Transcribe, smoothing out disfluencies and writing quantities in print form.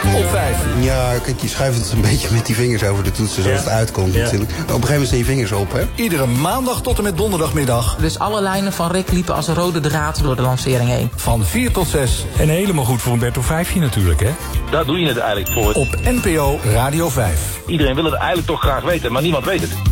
op 5. Ja, kijk, je schuift het een beetje met die vingers over de toetsen zoals het uitkomt natuurlijk. Maar op een gegeven moment zijn je vingers op, hè? Iedere maandag tot en met donderdagmiddag. Dus alle lijnen van Rick liepen als een rode draad door de lancering heen. Van 4 tot 6. En helemaal goed voor Umberto Vijfje natuurlijk, hè? Daar doe je het eigenlijk voor. Op NPO Radio 5. Iedereen wil het eigenlijk toch graag weten, maar niemand weet het.